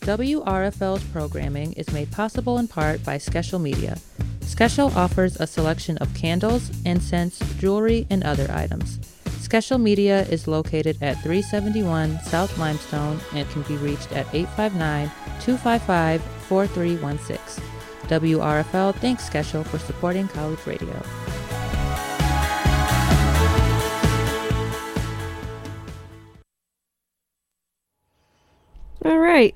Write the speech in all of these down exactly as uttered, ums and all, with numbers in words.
W R F L's programming is made possible in part by Skeshel Media. Skeshel offers a selection of candles, incense, jewelry, and other items. Skeshel Media is located at three seventy-one South Limestone and can be reached at eight five nine, two five five, four three one six. W R F L thanks Skeshel for supporting college radio. All right.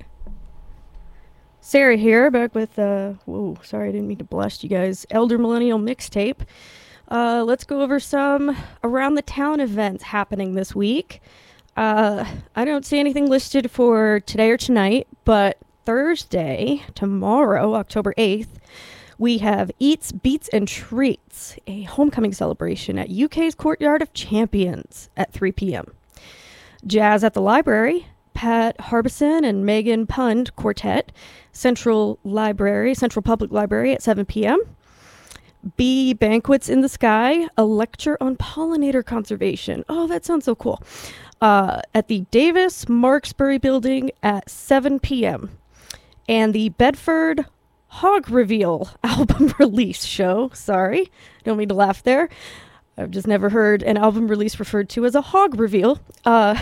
Sarah here, back with, uh, whoa, sorry, I didn't mean to blast you guys. Elder Millennial Mixtape. Uh, let's go over some around the town events happening this week. Uh, I don't see anything listed for today or tonight, but Thursday, tomorrow, October eighth, we have Eats, Beats, and Treats, a homecoming celebration at U K's Courtyard of Champions at three p.m. Jazz at the Library, Pat Harbison and Megan Pund Quartet, Central Library, Central Public Library at seven p.m. Bee Banquets in the Sky, a lecture on pollinator conservation. Oh, that sounds so cool. Uh, at the Davis Marksbury Building at seven p.m. And the Bedford Hog Reveal album release show. Sorry, don't mean to laugh there. I've just never heard an album release referred to as a hog reveal. Uh,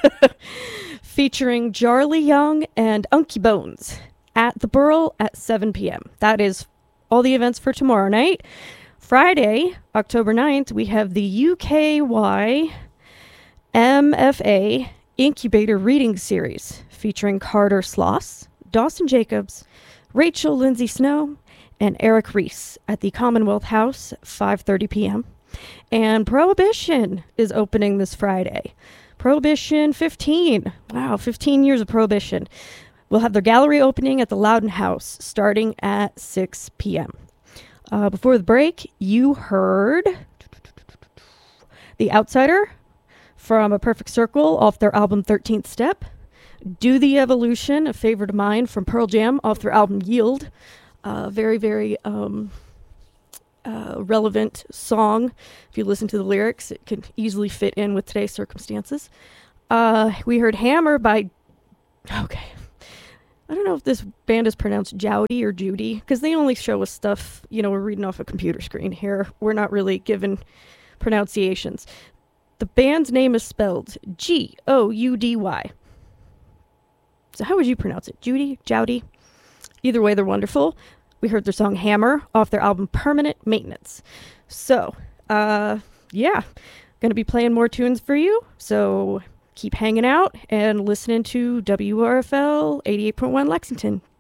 featuring Jarly Young and Unky Bones at the Burl at seven p.m. That is all the events for tomorrow night. Friday, October ninth, we have the U K Y M F A Incubator Reading Series featuring Carter Sloss, Dawson Jacobs, Rachel Lindsay Snow, and Eric Reese at the Commonwealth House at five thirty p.m. And Prohibition is opening this Friday. Prohibition fifteen. Wow, fifteen years of Prohibition. We'll have their gallery opening at the Loudon House starting at six p.m. Uh, before the break, you heard The Outsider from A Perfect Circle off their album thirteenth Step. Do the Evolution, a favorite of mine from Pearl Jam off their album Yield. Uh, very, very um, uh, relevant song. If you listen to the lyrics, it can easily fit in with today's circumstances. Uh, we heard Hammer by... Okay. I don't know if this band is pronounced Jowdy or Judy, because they only show us stuff, you know, we're reading off a computer screen here. We're not really given pronunciations. The band's name is spelled G O U D Y. So how would you pronounce it? Judy? Jowdy? Either way, they're wonderful. We heard their song Hammer off their album Permanent Maintenance. So, uh, yeah, going to be playing more tunes for you. So keep hanging out and listening to W R F L eighty-eight point one Lexington.